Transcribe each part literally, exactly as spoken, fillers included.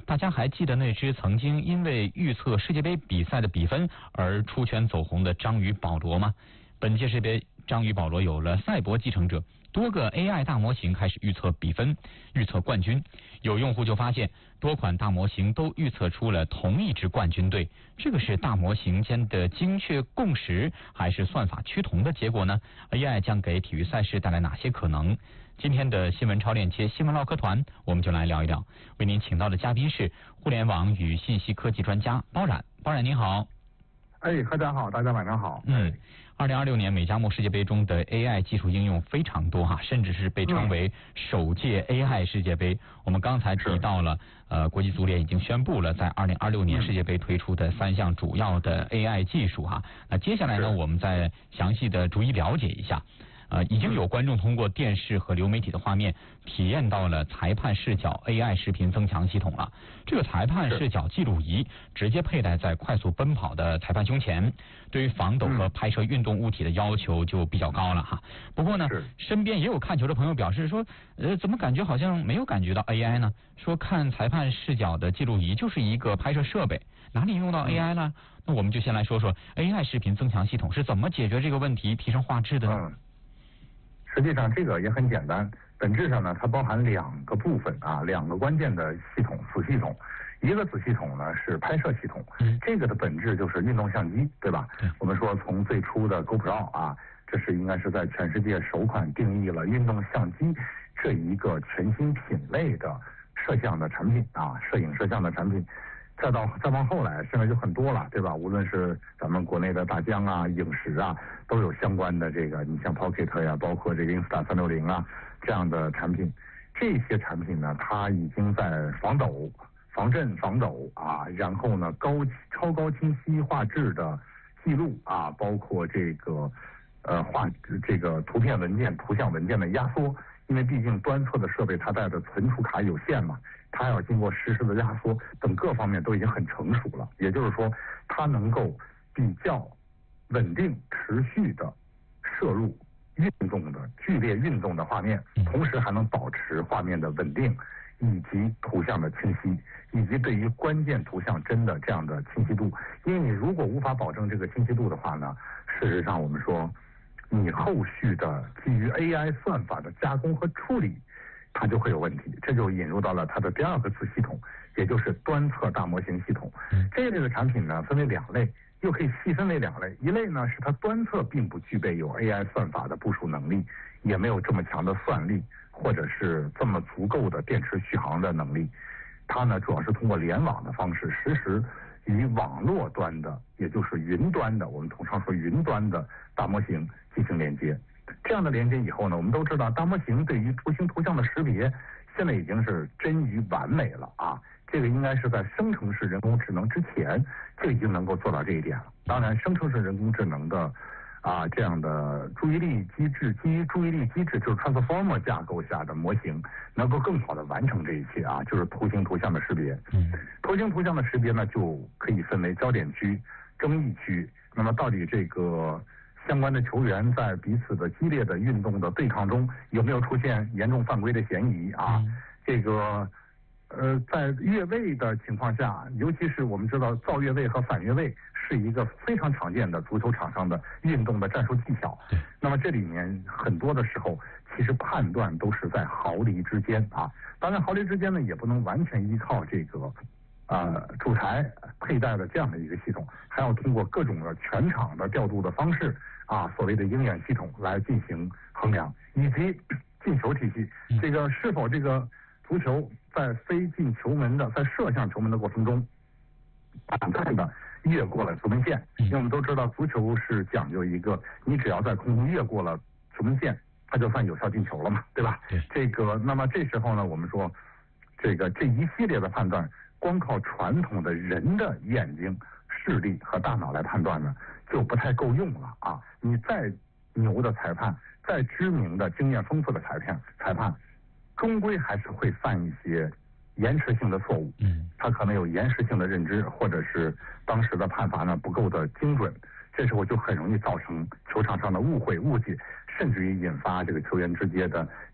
大家还记得那只曾经因为预测世界杯比赛的比分而出圈走红的章鱼保罗吗？本届世界杯，章鱼保罗有了赛博继承者，多个 A I 大模型开始预测比分、预测冠军。有用户就发现，多款大模型都预测出了同一支冠军队。这个是大模型间的精确共识，还是算法趋同的结果呢 ？A I 将给体育赛事带来哪些可能？今天的新闻超链接新闻唠嗑团，我们就来聊一聊。为您请到的嘉宾是互联网与信息科技专家包冉。包冉您好。 哎，大家好，大家晚上好。 嗯，二零二六年美加墨世界杯中的 A I 技术应用非常多哈，甚至是被称为首届 A I 世界杯。嗯、我们刚才提到了，呃，国际足联已经宣布了在二零二六年世界杯推出的三项主要的 A I 技术哈。那接下来呢，我们再详细的逐一了解一下。呃，已经有观众通过电视和流媒体的画面体验到了裁判视角 A I 视频增强系统了。这个裁判视角记录仪直接佩戴在快速奔跑的裁判胸前，对于防抖和拍摄运动物体的要求就比较高了哈。不过呢，身边也有看球的朋友表示说，呃，怎么感觉好像没有感觉到 A I 呢？说看裁判视角的记录仪就是一个拍摄设备，哪里用到 A I 呢？那我们就先来说说 A I 视频增强系统是怎么解决这个问题、提升画质的呢？ 嗯实际上这个也很简单，本质上呢，它包含两个部分啊，两个关键的系统子系统。一个子系统呢是拍摄系统，嗯、这个的本质就是运动相机，对吧？嗯、我们说从最初的 GoPro 啊，这是应该是在全世界首款定义了运动相机这一个全新品类的摄像的产品啊，摄影摄像的产品。再到再往后来，现在就很多了，对吧？无论是咱们国内的大疆啊、影视啊，都有相关的这个，你像 Pocket 呀、啊，包括这个 Insta 三六零啊这样的产品。这些产品呢，它已经在防抖、防震、防抖啊，然后呢高超高清晰画质的记录啊，包括这个呃画这个图片文件、图像文件的压缩。因为毕竟端侧的设备它带的存储卡有限嘛，它要经过实时的压缩等各方面都已经很成熟了，也就是说它能够比较稳定持续的摄入运动的剧烈运动的画面，同时还能保持画面的稳定以及图像的清晰，以及对于关键图像帧的这样的清晰度。因为你如果无法保证这个清晰度的话呢，事实上我们说你后续的基于 A I 算法的加工和处理，它就会有问题。这就引入到了它的第二个子系统，也就是端侧大模型系统。这一类的产品呢，分为两类，又可以细分为两类。一类呢是它端侧并不具备有 A I 算法的部署能力，也没有这么强的算力，或者是这么足够的电池续航的能力。它呢主要是通过联网的方式，实时与网络端的，也就是云端的，我们通常说云端的大模型进行连接。这样的连接以后呢，我们都知道大模型对于图形图像的识别现在已经是臻于完美了啊。这个应该是在生成式人工智能之前就已经能够做到这一点了。当然生成式人工智能的啊这样的注意力机制，基于注意力机制就是 Transformer 架构下的模型能够更好的完成这一切啊，就是图形图像的识别。嗯，图形图像的识别呢就可以分为焦点区、争议区。那么到底这个相关的球员在彼此的激烈的运动的对抗中有没有出现严重犯规的嫌疑啊？嗯、这个呃，在越位的情况下，尤其是我们知道造越位和反越位是一个非常常见的足球场上的运动的战术技巧。那么这里面很多的时候，其实判断都是在毫厘之间啊。当然，毫厘之间呢，也不能完全依靠这个呃主裁佩戴的这样的一个系统，还要通过各种的全场的调度的方式啊，所谓的鹰眼系统来进行衡量，以及进球体系，这个是否这个足球在飞进球门的，在射向球门的过程中，短暂的越过了球门线。因为我们都知道，足球是讲究一个，你只要在空中越过了球门线，它就算有效进球了嘛，对吧？对。这个，那么这时候呢，我们说，这个这一系列的判断，光靠传统的人的眼睛、视力和大脑来判断呢，就不太够用了啊！你再牛的裁判，再知名的、经验丰富的裁判，裁判。终归还是会犯一些延迟性的错误，嗯，他可能有延时性的认知，或者是当时的判罚呢不够的精准，这时候就很容易造成球场上的误会、误解，甚至于引发这个球员之间的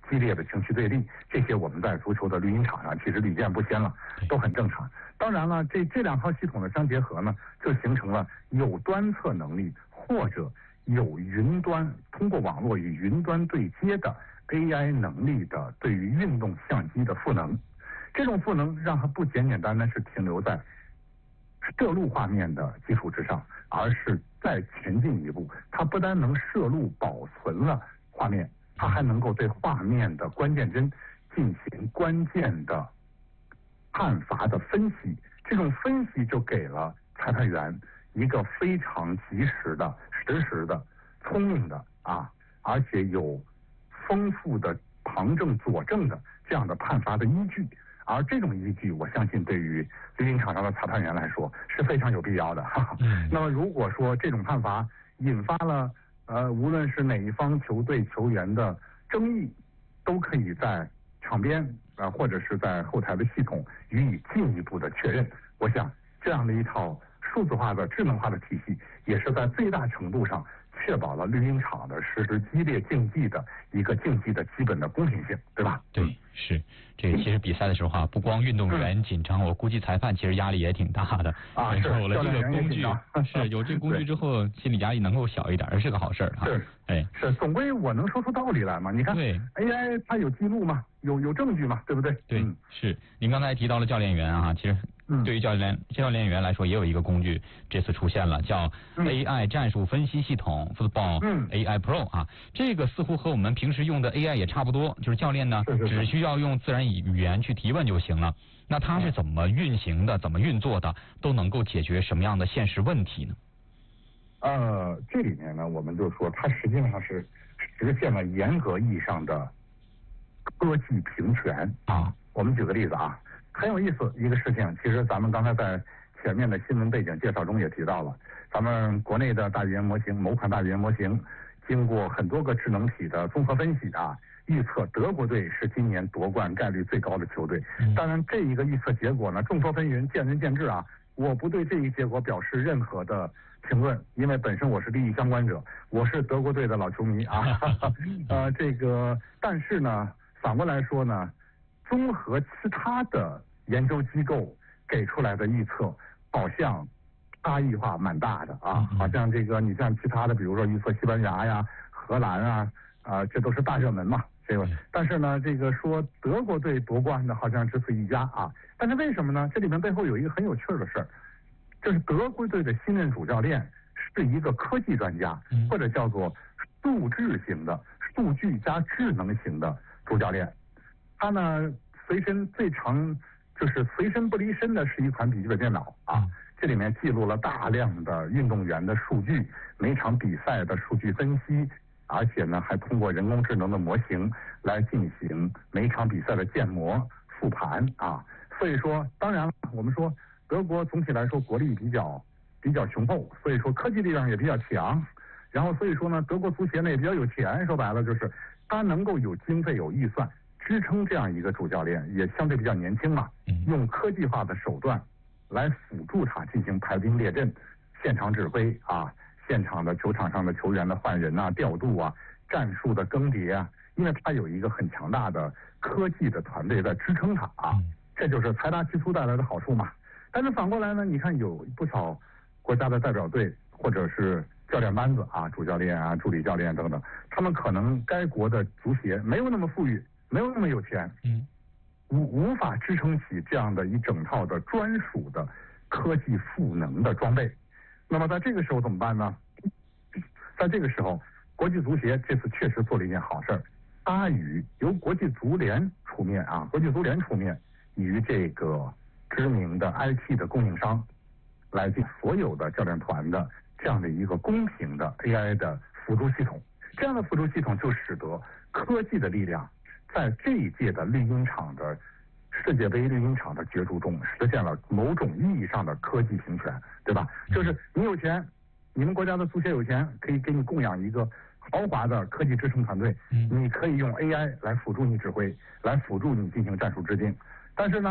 激烈的情绪对立，这些我们在足球的绿茵场上其实屡见不鲜了，都很正常。当然了，这这两套系统的相结合呢，就形成了有端测能力或者有云端通过网络与云端对接的 A I 能力的对于运动相机的赋能。这种赋能让它不简简单单是停留在摄录画面的基础之上，而是再前进一步，它不单能摄录保存了画面，它还能够对画面的关键帧进行关键的判罚的分析。这种分析就给了裁判员一个非常及时的、实时的、聪明的啊，而且有丰富的旁证佐证的这样的判罚的依据。而这种依据，我相信对于绿茵场上的裁判员来说是非常有必要的。哈哈嗯、那么如果说这种判罚引发了呃无论是哪一方球队球员的争议，都可以在场边啊、呃、或者是在后台的系统予以进一步的确认。我想这样的一套数字化的智能化的体系，也是在最大程度上确保了绿茵场的实时激烈竞技的一个竞技的基本的公平性，对吧？ 对，是。这个其实比赛的时候啊，不光运动员紧张，我估计裁判其实压力也挺大的。 啊，是。 有了这个工具，是有这个工具之后，心理压力能够小一点，是个好事儿啊。 是，哎，是，总归我能说出道理来嘛？你看，对 A I 它有记录嘛，有有证据嘛，对不对？ 对，嗯、是。您刚才提到了教练员啊，其实。对于教练教练员来说，也有一个工具，这次出现了，叫 A I 战术分析系统 Football A I Pro 啊。这个似乎和我们平时用的 A I 也差不多，就是教练呢只需要用自然语言去提问就行了。那它是怎么运行的，怎么运作的，都能够解决什么样的现实问题呢？ 呃，这里面呢，我们就说它实际上是实现了严格意义上的科技平权啊。我们举个例子啊。很有意思一个事情，其实咱们刚才在前面的新闻背景介绍中也提到了，咱们国内的大语言模型，某款大语言模型，经过很多个智能体的综合分析啊，预测德国队是今年夺冠概率最高的球队。当然，这一个预测结果呢，众说纷纭，见仁见智啊。我不对这一结果表示任何的评论，因为本身我是利益相关者，我是德国队的老球迷啊。呃，这个，但是呢，反过来说呢，综合其他的研究机构给出来的预测，好像差异化蛮大的啊。好像这个你像其他的，比如说预测西班牙呀、荷兰啊，啊，这都是大热门嘛。这个，但是呢，这个说德国队夺冠的好像只此一家啊。但是为什么呢？这里面背后有一个很有趣的事儿，就是德国队的新任主教练是一个科技专家，或者叫做数智型的、数据加智能型的主教练。他呢，随身最常就是随身不离身的是一款笔记本电脑啊，这里面记录了大量的运动员的数据，每场比赛的数据分析，而且呢还通过人工智能的模型来进行每场比赛的建模复盘啊。所以说，当然了，我们说德国总体来说国力比较比较雄厚，所以说科技力量也比较强。然后所以说呢，德国足协呢也比较有钱，说白了就是他能够有经费有预算支撑这样一个主教练，也相对比较年轻嘛，用科技化的手段来辅助他进行排兵列阵、现场指挥啊，现场的球场上的球员的换人啊、调度啊、战术的更迭啊，因为他有一个很强大的科技的团队在支撑他啊，这就是财大气粗带来的好处嘛。但是反过来呢，你看有不少国家的代表队或者是教练班子啊，主教练啊、助理教练等等，他们可能该国的足协没有那么富裕。没有那么有钱，嗯，无无法支撑起这样的一整套的专属的科技赋能的装备。那么在这个时候怎么办呢？在这个时候，国际足协这次确实做了一件好事儿，它与由国际足联出面啊，国际足联出面与这个知名的 I T 的供应商来进所有的教练团的这样的一个公平的 A I 的辅助系统。这样的辅助系统就使得科技的力量在这一届的绿茵场的世界杯绿茵场的角逐中实现了某种意义上的科技平权，对吧？就是你有钱，你们国家的足协有钱，可以给你供养一个豪华的科技支撑团队，你可以用 A I 来辅助你指挥，来辅助你进行战术制定。但是呢，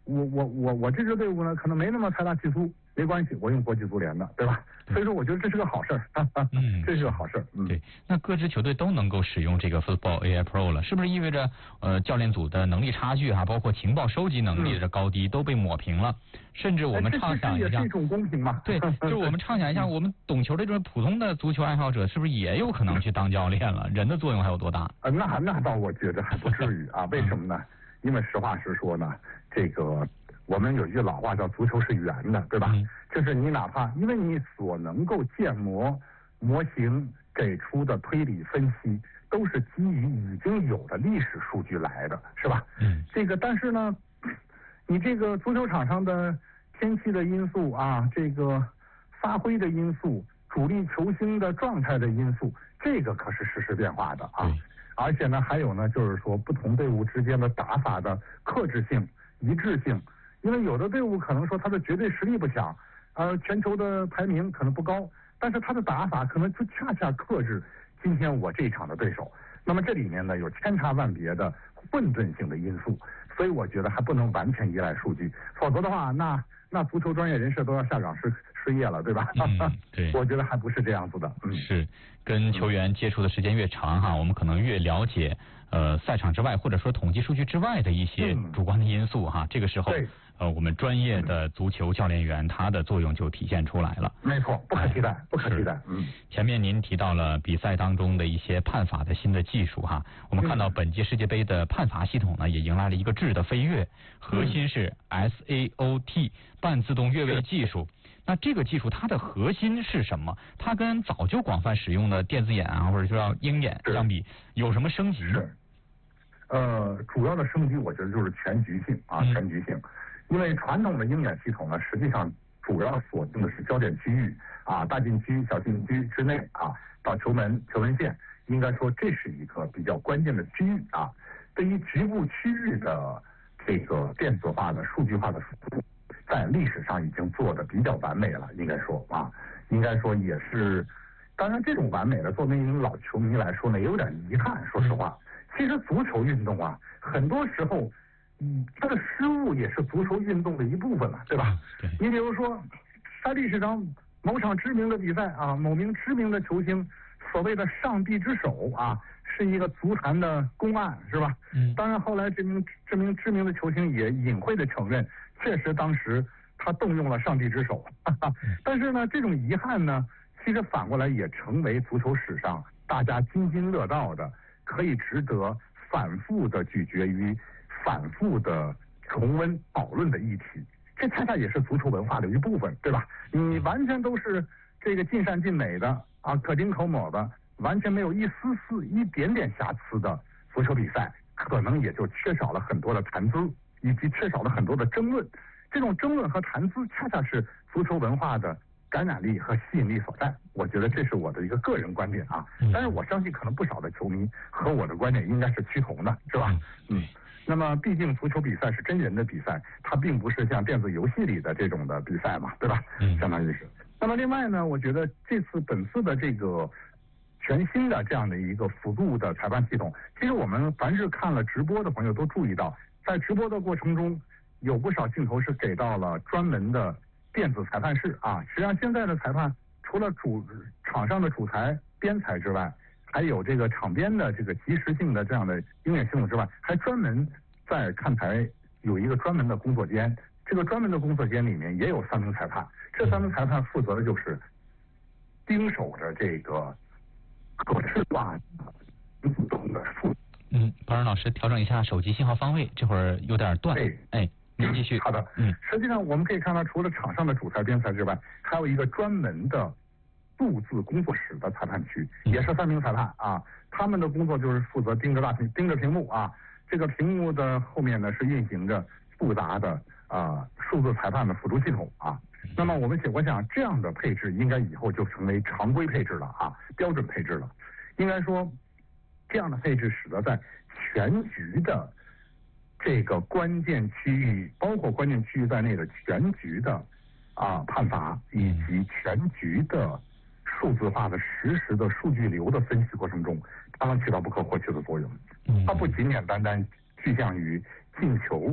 我我我我这支队伍呢，可能没那么财大气粗，没关系，我用国际足联的，对吧？所以说，我觉得这是个好事儿，嗯，这是个好事儿。嗯， 对。那各支球队都能够使用这个 Football A I Pro 了，是不是意味着呃教练组的能力差距哈、啊，包括情报收集能力的高低都被抹平了？甚至我们畅想一下， 这也是一种公平嘛？ 对，就是我们畅想一下，我们懂球的这种普通的足球爱好者，是不是也有可能去当教练了？人的作用还有多大？ 呃，那那倒我觉得还不至于啊。为什么呢？因为实话实说呢，这个。我们有一句老话叫足球是圆的，对吧？嗯、就是你哪怕因为你所能够建模模型给出的推理分析，都是基于已经有的历史数据来的，是吧？嗯。这个但是呢，你这个足球场上的天气的因素啊，这个发挥的因素，主力球星的状态的因素，这个可是实时变化的啊。嗯、而且呢，还有呢，就是说不同队伍之间的打法的克制性、一致性。因为有的队伍可能说他的绝对实力不强，呃，全球的排名可能不高，但是他的打法可能就恰恰克制今天我这一场的对手。那么这里面呢有千差万别的混沌性的因素，所以我觉得还不能完全依赖数据，否则的话，那那足球专业人士都要下岗失失业了，对吧？ 嗯，对， 我觉得还不是这样子的。嗯， 是跟球员接触的时间越长哈，我们可能越了解呃赛场之外或者说统计数据之外的一些主观的因素哈。这个时候。呃，我们专业的足球教练员，他的作用就体现出来了。 没错，不可替代，不可替代。嗯， 前面您提到了比赛当中的一些判罚的新的技术哈，我们看到本届世界杯的判罚系统呢，也迎来了一个质的飞跃，核心是 S A O T 半自动越位技术。那这个技术它的核心是什么？它跟早就广泛使用的电子眼啊，或者说鹰眼相比，有什么升级呢？ 呃，主要的升级，我觉得就是全局性啊，嗯、全局性。因为传统的鹰眼系统呢，实际上主要锁定的是焦点区域啊，大禁区、小禁区之内啊，到球门、球门线，应该说这是一个比较关键的区域啊。对于局部区域的这个电子化的、数据化的输入，在历史上已经做得比较完美了，应该说啊，应该说也是。当然，这种完美的，作为一名老球迷来说呢，也有点遗憾。说实话，其实足球运动啊，很多时候。嗯，它的失误也是足球运动的一部分嘛，对吧？对。你比如说，在历史上某场知名的比赛啊，某名知名的球星所谓的上帝之手啊，是一个足坛的公案，是吧？嗯。当然，后来这名这名知名的球星也隐晦的承认，确实当时他动用了上帝之手。哈哈。但是呢，这种遗憾呢，其实反过来也成为足球史上大家津津乐道的，可以值得反复的咀嚼于。反复的重温讨论的议题，这恰恰也是足球文化的一部分，对吧？你完全都是这个尽善尽美的啊，可丁可卯的，完全没有一丝丝一点点瑕疵的足球比赛，可能也就缺少了很多的谈资，以及缺少了很多的争论。这种争论和谈资，恰恰是足球文化的感染力和吸引力所在。我觉得这是我的一个个人观点啊，但是我相信可能不少的球迷和我的观点应该是趋同的，是吧？嗯。那么，毕竟足球比赛是真人的比赛，它并不是像电子游戏里的这种的比赛嘛，对吧？嗯，相当于是。那么另外呢，我觉得这次本次的这个全新的这样的一个辅助的裁判系统，其实我们凡是看了直播的朋友都注意到，在直播的过程中，有不少镜头是给到了专门的电子裁判室啊。实际上，现在的裁判除了主场上的主裁、边裁之外，还有这个场边的这个即时性的这样的鹰眼系统之外，还专门在看台有一个专门的工作间。这个专门的工作间里面也有三名裁判，这三名裁判负责的就是盯守着这个可视化自动的数。 嗯，包仁老师调整一下手机信号方位，这会儿有点断。哎，哎，您继续。 好的，嗯，实际上我们可以看到，除了场上的主裁、边裁之外，还有一个专门的数字工作室的裁判区，也是三名裁判啊，他们的工作就是负责盯着大屏盯着屏幕啊，这个屏幕的后面呢是运行着复杂的啊数字裁判的辅助系统啊。那么我们我想这样的配置应该以后就成为常规配置了啊，标准配置了。应该说这样的配置使得在全局的这个关键区域，包括关键区域在内的全局的啊判罚以及全局的数字化的实时的数据流的分析过程中，它能起到不可或缺的作用。它不仅简单单趋向于进球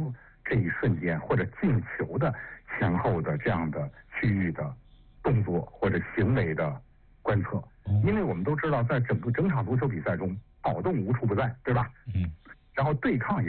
这一瞬间或者进球的前后的这样的区域的动作或者行为的观测。因为我们都知道，在整个整场足球比赛中，跑动无处不在，对吧？ 嗯。 然后对抗也